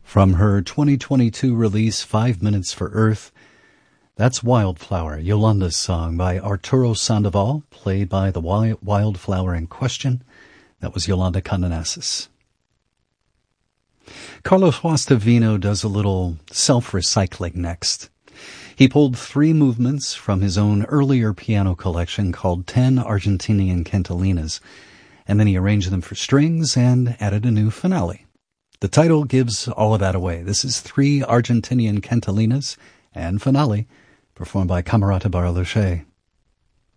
From her 2022 release, 5 Minutes for Earth, that's Wildflower, Yolanda's song by Arturo Sandoval, played by the wildflower in question. That was Yolanda Condenasis. Carlos Guastavino does a little self-recycling next. He pulled 3 movements from his own earlier piano collection called 10 Argentinian Cantilinas, and then he arranged them for strings and added a new finale. The title gives all of that away. This is 3 Argentinian Cantilinas and finale, performed by Camerata Barlucci.